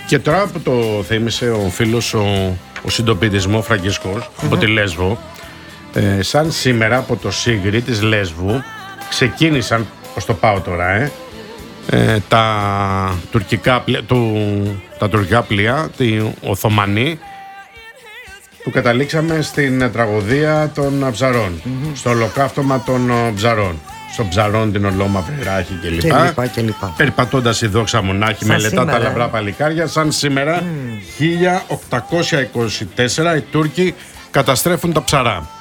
Και τώρα που το θύμισε ο φίλος ο συντοπίτης μου, ο Φραγκίσκος, από τη Λέσβο, σαν σήμερα από το Σίγρι της Λέσβου ξεκίνησαν, πώς το πάω τώρα, τα τουρκικά πλοία, τη Οθωμανή, που καταλήξαμε στην τραγωδία των Ψαρών, στο ολοκαύτωμα των Ψαρών. Στο Ψαρών την Ολόμαυρη Ράχη κλπ. Περπατώντας η δόξα μονάχη, μελετά τα λαμπρά παλικάρια. Σαν σήμερα, 1824, οι Τούρκοι καταστρέφουν τα Ψαρά.